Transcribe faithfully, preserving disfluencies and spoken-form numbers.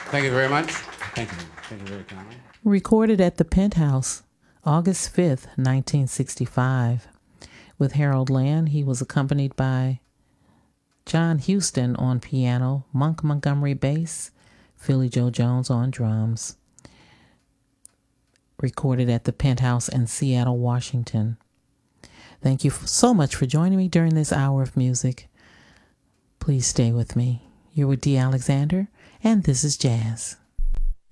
Thank you very much. Thank you. Thank you very kindly. Recorded at the Penthouse, August fifth, nineteen sixty-five. With Harold Land, he was accompanied by John Houston on piano, Monk Montgomery bass, Philly Joe Jones on drums. Recorded at the Penthouse in Seattle, Washington. Thank you so much for joining me during this hour of music. Please stay with me. You're with Dee Alexander, and this is Jazz.